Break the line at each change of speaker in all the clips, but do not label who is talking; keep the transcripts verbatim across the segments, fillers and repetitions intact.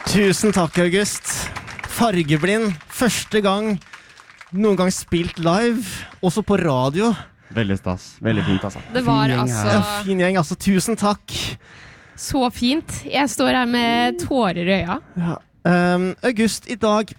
Tusen takk, August. Fargeblind, første gang noen gang spilt live, også på radio.
Veldig stas, veldig fint altså.
Det var
Fin gjeng
altså
her.
Ja, fin gjeng, altså tusen takk.
så fint. Jeg står her med tårer i øya.
Ja. Um, August, i dag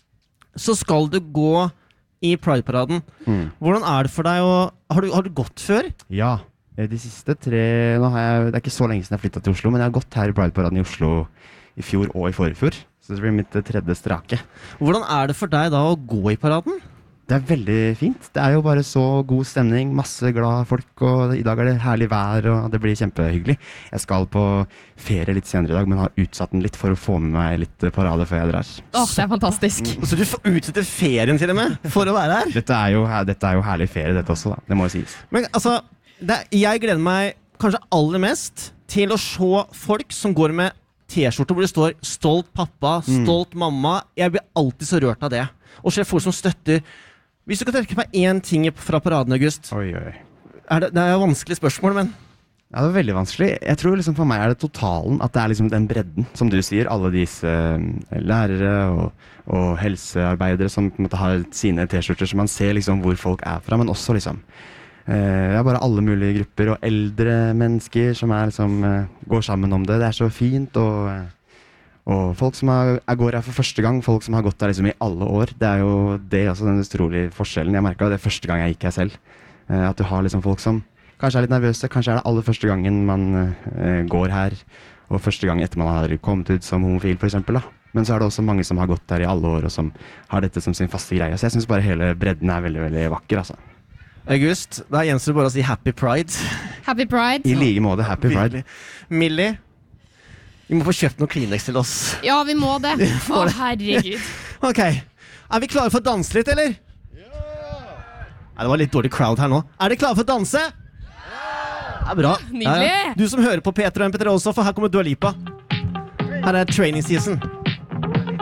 så skal du gå i Pride-paraden.
Mm.
Hvordan er det for deg å... Har du, har du gått før?
Ja, de siste tre... Nå har jeg, det er ikke så lenge siden jeg flyttet til Oslo, men jeg har gått her i Pride-paraden i Oslo i fjor og i forfjor. Så det blir mitt tredje strake.
Hvordan er det for deg da å gå i paraden?
Det er veldig fint. Det er jo bare så god stemning, masse glad folk, og i dag er det herlig vær, og det blir kjempehyggelig. Jeg skal på ferie litt senere i dag, men har utsatt den litt for å få med meg litt parade før jeg drar.
Åh, det er fantastisk.
Så du får utsette ferien til og med for å være her?
Dette er jo, dette er jo herlig ferie, dette også da. Det må jo sies.
Men altså, det, jeg gleder meg kanskje aller mest til å se folk som går med T-skjorte hvor det står stolt pappa, stolt mm. mamma. Jeg blir alltid så rørt av det. Og se folk som støtter. Hvis du kan trekke meg en ting fra paraden, August.
Oi, oi.
Er det, det er jo vanskelig spørsmål, men...
Ja, det er veldig vanskelig. Jeg tror liksom for meg er det totalen, at det er liksom den bredden, som du sier, alle disse uh, lærere og, og helsearbeidere som på en måte har sine T-skjorter, så man ser liksom hvor folk er fra, men også liksom uh, det er bare alle mulige grupper, og eldre mennesker som er liksom, uh, går sammen om det. Det er så fint, og... Uh, Og folk som har, jeg går her for første gang, folk som har gått der liksom i alle år, det er jo det også den utrolige forskjellen jeg merket, det er første gang jeg gikk her selv. Eh, at du har liksom folk som kanskje er litt nervøse, kanskje er det aller første gangen man eh, går her, og første gang etter man har kommet ut som homofil for eksempel da. Men så er det også mange som har gått der i alle år, og som har dette som sin faste greie, så jeg synes bare hele bredden er veldig, veldig vakker altså.
August, da gjenstår det bare å si Happy Pride.
Happy Pride.
I like måte, Happy Pride.
Millie, vi må få kjøpt noen Kleenex til oss.
Ja, vi må det. Å, herregud.
Ok, er vi klare for å danse litt, eller? Ja! Nei, det var litt dårlig crowd her nå. Er dere klare for å danse? Ja! Det er bra.
Nydelig.
Ja, ja. Du som hører på Peter og M P tre også, for her kommer Dua Lipa. Her er Training Season.